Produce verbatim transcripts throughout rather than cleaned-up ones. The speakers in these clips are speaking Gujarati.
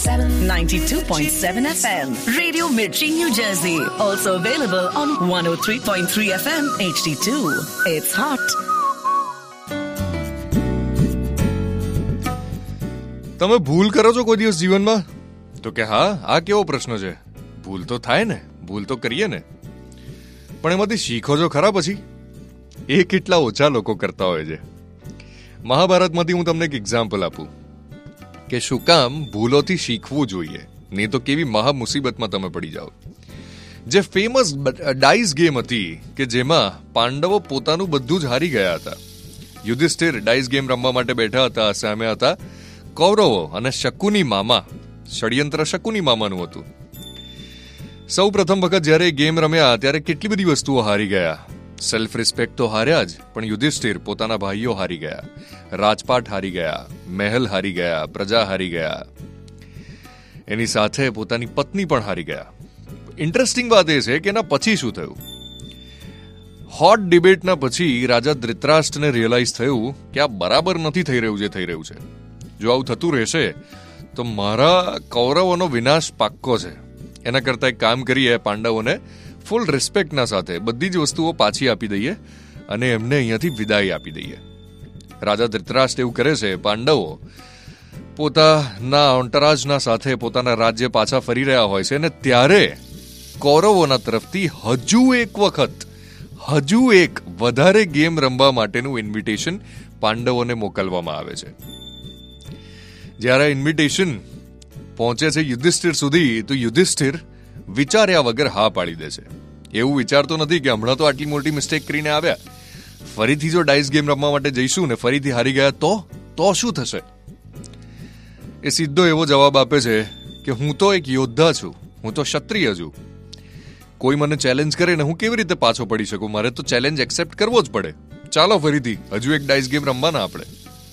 ninety-two point seven F M. Radio Mirchi, New Jersey. Also available on one oh three point three F M H D two. It's hot. તમે ભૂલ કરો છો કોઈ દિવસ જીવનમાં? તો કે હા, આ કેવો પ્રશ્ન છે? ભૂલ તો થાય ને, ભૂલ તો કરીએ ને, પણ એમાંથી શીખો છો ખરા પછી? એ કેટલા ઓછા લોકો કરતા હોય છે. મહાભારતમાંથી હું તમને એક એક્ઝામ્પલ આપું કે શું કામ ભૂલોથી શીખવું જોઈએ, નહીં તો કેવી મહા મુસીબતમાં તમે પડી જાઓ. જે ફેમસ ડાઇસ ગેમ હતી કે જેમાં પાંડવો પોતાનું બધું જ હારી ગયા હતા. યુધિષ્ઠિર ડાઇસ ગેમ રમવા માટે બેઠા હતા, સામે હતા કૌરવો અને શકુની મામા. ષડયંત્ર શકુની મામાનું હતું. સૌ પ્રથમ વખત જ્યારે ગેમ રમ્યા ત્યારે કેટલી બધી વસ્તુઓ હારી ગયા. સેલ્ફ રિસ્પેક્ટ તો હાર્યા જ, પણ યુધિષ્ઠિર પોતાના ભાઈઓ હારી ગયા, રાજપાટ હારી ગયા, મહેલ હારી ગયા, પ્રજા હારી ગયા, એની સાથે પોતાની પત્ની પણ હારી ગયા. ઇન્ટરેસ્ટિંગ વાત એ છે કે એના પછી શું થયું? હોટ ડિબેટના પછી રાજા ધૃતરાષ્ટ્રને રિયલાઇઝ થયું કે આ બરાબર નથી થઈ રહ્યું જે થઈ રહ્યું છે. જો આવું થતું રહેશે તો મારા કૌરવોનો વિનાશ પાક્કો છે. એના કરતા એક કામ કરીએ, પાંડવોને ફૂલ રિસ્પેક્ટના સાથે બધી જ વસ્તુઓ પાછી આપી દઈએ અને એમને અહીંયાથી વિદાય આપી દઈએ. રાજા ધૃતરાષ્ટ્ર એવું કરે છે. પાંડવો પોતાના અંટરાજના સાથે પોતાના રાજ્ય પાછા ફરી રહ્યા હોય છે અને ત્યારે કૌરવોના તરફથી હજુ એક વખત હજુ એક વધારે ગેમ રમવા માટેનું ઇન્વિટેશન પાંડવોને મોકલવામાં આવે છે. જ્યારે ઇન્વિટેશન પહોંચે છે યુધિષ્ઠિર સુધી તો યુધિષ્ઠિર વિચાર્યા વગર હા પાડી દે છે. એવું વિચારતો નથી કે હમણાં તો આટલી મોટી મિસ્ટેક કરીને આવ્યા, ફરીથી જો ડાઇસ ગેમ રમવા માટે જઈશું ને ફરીથી હારી ગયા તો તો શું થશે? એ સીધો એવો જવાબ આપે છે કે હું તો એક યોદ્ધા છું, હું તો ક્ષત્રિય છું. કોઈ મને ચેલેન્જ કરે ને હું કેવી રીતે પાછો પડી શકું? મારે તો ચેલેન્જ એક્સેપ્ટ કરવો જ પડે. ચાલો ફરીથી હજુ એક ડાઇસ ગેમ રમવાના આપણે.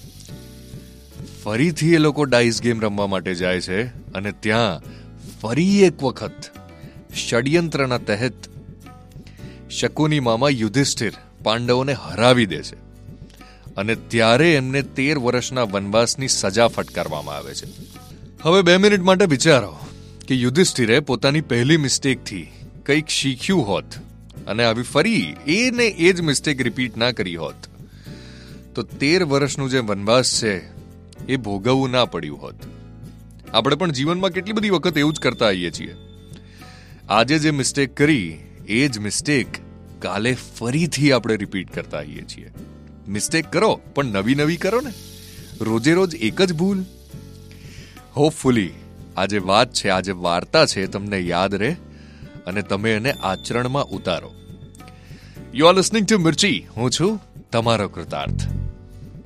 ફરીથી એ લોકો ડાઇસ ગેમ રમવા માટે જાય છે અને ત્યાં ફરી એક વખત ષડયંત્રના તહેત શકુની મામા યુધિષ્ઠિર પાંડવોને હરાવી દે છે અને ત્યારે એમને તેર વર્ષના વનવાસની સજા ફટકારવામાં આવે છે. હવે બે મિનિટ માટે વિચારો કે યુધિષ્ઠિરે પોતાની પહેલી મિસ્ટેકથી કંઈક શીખ્યું હોત અને આવી ફરી એ ને એ જ મિસ્ટેક રિપીટ ના કરી હોત તો તેર વર્ષનું જે વનવાસ છે એ ભોગવવું ના પડ્યું હોત. આપણે પણ જીવનમાં કેટલી બધી વખત એવું જ કરતા આવીએ છીએ. આજે જે મિસ્ટેક કરી એ જ મિસ્ટેક કાલે ફરીથી આપણે રિપીટ કરતા આવીએ છીએ. મિસ્ટેક કરો પણ નવી નવી કરો ને, રોજે રોજ એક જ ભૂલ. હોપફુલી આ જે વાત છે, આ જે વાર્તા છે તમને યાદ રહે અને તમે એને આચરણમાં ઉતારો. યુ આર લિસનિંગ ટુ મિર્ચી. હું છું તમારો કૃતાર્થ.